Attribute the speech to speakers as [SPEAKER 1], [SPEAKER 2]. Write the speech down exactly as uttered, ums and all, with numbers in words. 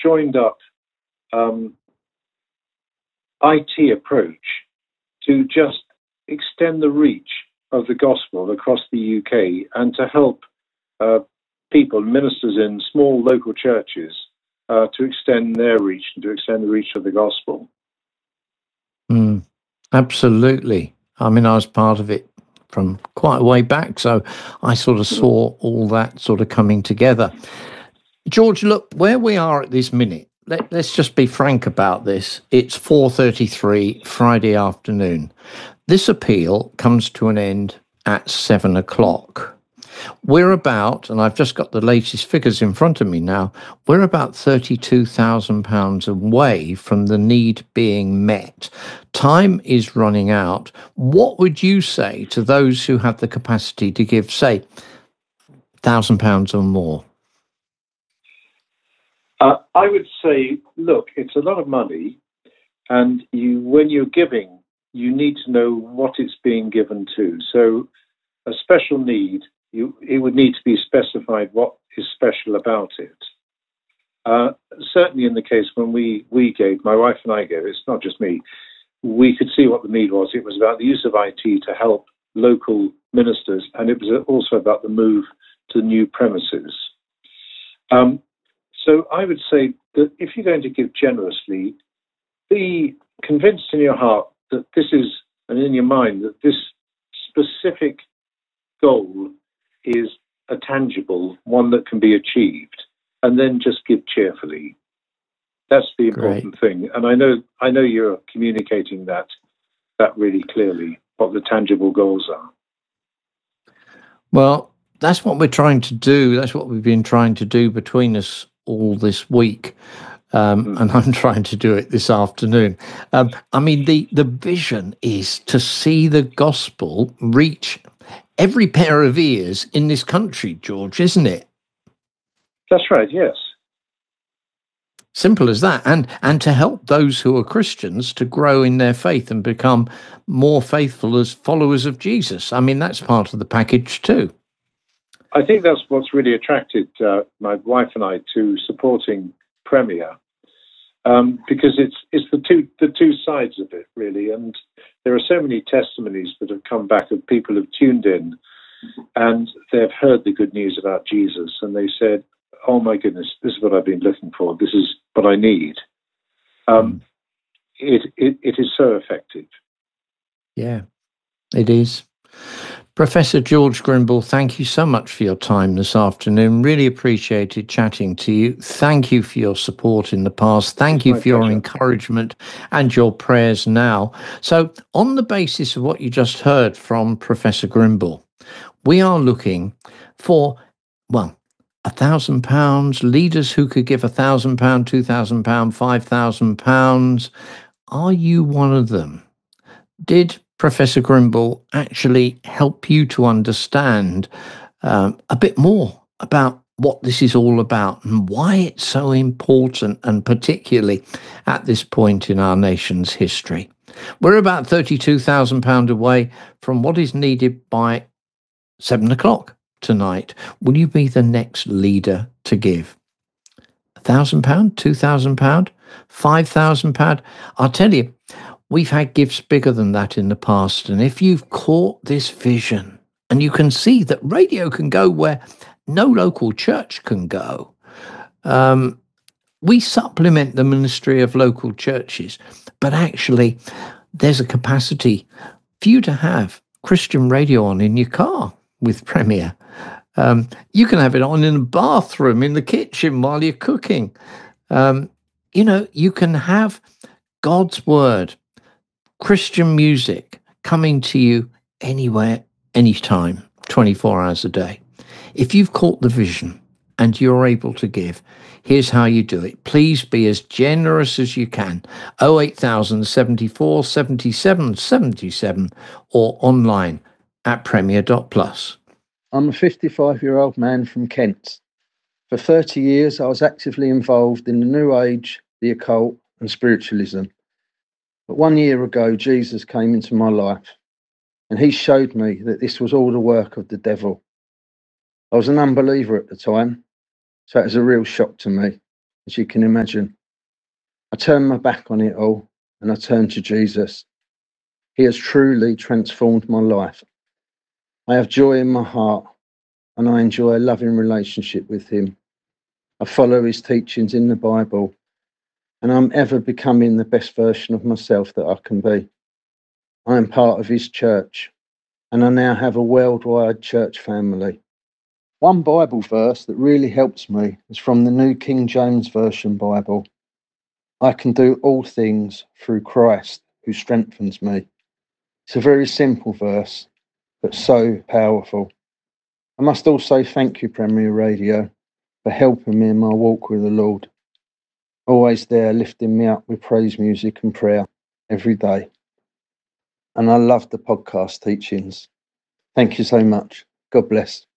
[SPEAKER 1] joined up um, I T approach to just extend the reach of the gospel across the U K and to help uh, people, ministers in small local churches, uh, to extend their reach and to extend the reach of the gospel.
[SPEAKER 2] Mm, absolutely. I mean, I was part of it from quite a way back, so I sort of saw all that sort of coming together. George, look, where we are at this minute, let, let's just be frank about this. It's four thirty-three Friday afternoon. This appeal comes to an end at seven o'clock. We're about, and I've just got the latest figures in front of me now, we're about thirty-two thousand pounds away from the need being met. Time is running out. What would you say to those who have the capacity to give, say, one thousand pounds or more?
[SPEAKER 1] Uh, I would say, look, it's a lot of money, and you, when you're giving, you need to know what it's being given to. So a special need, you, it would need to be specified what is special about it. Uh, certainly in the case when we, we gave, my wife and I gave, it's not just me, we could see what the need was. It was about the use of I T to help local ministers, and it was also about the move to new premises. Um, so I would say that if you're going to give generously, be convinced in your heart that this is, and in your mind, that this specific goal is a tangible one that can be achieved, and then just give cheerfully. That's the important Great. thing. And I know I know you're communicating that that really clearly, what the tangible goals are.
[SPEAKER 2] Well, that's what we're trying to do. That's what we've been trying to do between us all this week. Um, mm. And I'm trying to do it this afternoon. Um, I mean, the, the vision is to see the gospel reach every pair of ears in this country, George, isn't it?
[SPEAKER 1] That's right, yes.
[SPEAKER 2] Simple as that. And and to help those who are Christians to grow in their faith and become more faithful as followers of Jesus. I mean, that's part of the package too.
[SPEAKER 1] I think that's what's really attracted uh, my wife and I to supporting Premier, um, because it's it's the two the two sides of it, really. And there are so many testimonies that have come back of people who've tuned in and they've heard the good news about Jesus, and they said, oh my goodness, this is what I've been looking for. This is what I need. Um, it, it it is so effective.
[SPEAKER 2] Yeah, it is. Professor George Grimble, thank you so much for your time this afternoon. Really appreciated chatting to you. Thank you for your support in the past. Thank it's you for pleasure. your encouragement and your prayers now. So on the basis of what you just heard from Professor Grimble, we are looking for, well, a thousand pounds, leaders who could give a thousand pound, two thousand pound, five thousand pounds. Are you one of them? Did Professor Grimble actually help you to understand um, a bit more about what this is all about and why it's so important, and particularly at this point in our nation's history? We're about thirty-two thousand pounds away from what is needed by seven o'clock tonight. Will you be the next leader to give? A thousand pound, two thousand pound, five thousand pound? I'll tell you, we've had gifts bigger than that in the past. And if you've caught this vision and you can see that radio can go where no local church can go, um, we supplement the ministry of local churches, but actually there's a capacity for you to have Christian radio on in your car with Premier. Um, you can have it on in the bathroom, in the kitchen while you're cooking. Um, you know, you can have God's word, Christian music coming to you anywhere, anytime, twenty-four hours a day. If you've caught the vision and you're able to give, here's how you do it. Please be as generous as you can. oh eight thousand seventy-four seventy-seven seventy-seven or online at premier dot plus.
[SPEAKER 3] I'm a fifty-five-year-old man from Kent. For thirty years, I was actively involved in the New Age, the occult, and spiritualism. But one year ago, Jesus came into my life, and he showed me that this was all the work of the devil. I was an unbeliever at the time, so it was a real shock to me. as you can imagine. I turned my back on it all and I turned to Jesus. He has truly transformed my life. I have joy in my heart and I enjoy a loving relationship with him. I follow his teachings in the Bible and I'm ever becoming the best version of myself that I can be. I am part of his church and I now have a worldwide church family. One Bible verse that really helps me is from the New King James Version Bible. I can do all things through Christ who strengthens me. It's a very simple verse, but so powerful. I must also thank you, Premier Radio, for helping me in my walk with the Lord. Always there lifting me up with praise music and prayer every day. And I love the podcast teachings. Thank you so much. God bless.